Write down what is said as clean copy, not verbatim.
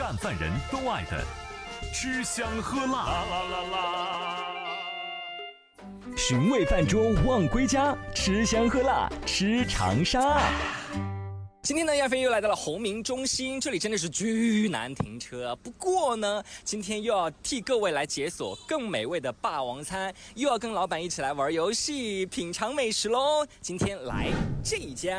淡饭人都爱的吃香喝辣。 寻味饭桌望归家，吃香喝辣吃长沙。今天呢，亚飞又来到了红明中心，这里真的是巨难停车。不过呢，今天又要替各位来解锁更美味的霸王餐，又要跟老板一起来玩游戏、品尝美食喽。今天来这一家。